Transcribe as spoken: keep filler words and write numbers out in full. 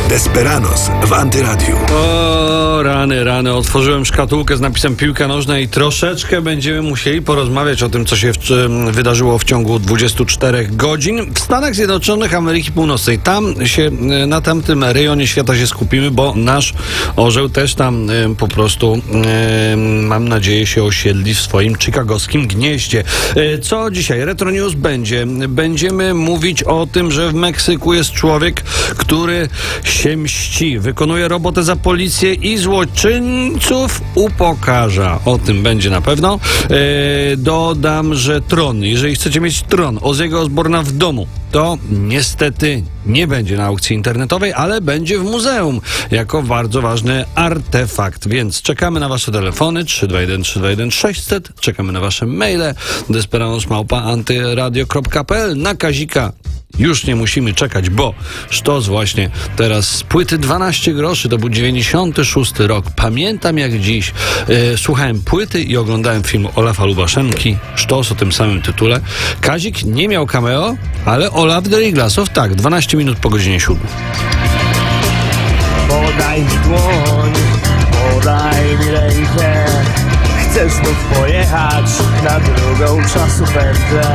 Desperados w Antyradiu. O, rany, rany. Otworzyłem szkatułkę z napisem piłka nożna i troszeczkę będziemy musieli porozmawiać o tym, co się w, wydarzyło w ciągu dwudziestu czterech godzin w Stanach Zjednoczonych Ameryki Północnej. Tam się, na tamtym rejonie świata się skupimy, bo nasz orzeł też tam po prostu, mam nadzieję, się osiedli w swoim chicagowskim gnieździe. Co dzisiaj? Retro News będzie. Będziemy mówić o tym, że w Meksyku jest człowiek, który się mści, wykonuje robotę za policję i złoczyńców upokarza. O tym będzie na pewno. E, dodam, że tron, jeżeli chcecie mieć tron Ozzy'ego Osbourne'a w domu, to niestety nie będzie na aukcji internetowej, ale będzie w muzeum jako bardzo ważny artefakt. Więc czekamy na wasze telefony trzy dwa jeden trzy dwa jeden sześćset, czekamy na wasze maile desperados małpa antyradio kropka p l. Na Kazika już nie musimy czekać, bo sztos właśnie teraz z płyty dwanaście groszy, to był dziewięćdziesiąty szósty rok. Pamiętam jak dziś. E, słuchałem płyty i oglądałem film Olafa Lubaszenki, sztos o tym samym tytule. Kazik nie miał cameo, ale Olaf Deriglasow tak, dwanaście minut po godzinie siódmej. Podaj mi dłoń, podaj mi rękę. Chcę znów pojechać na drugą czasówkę.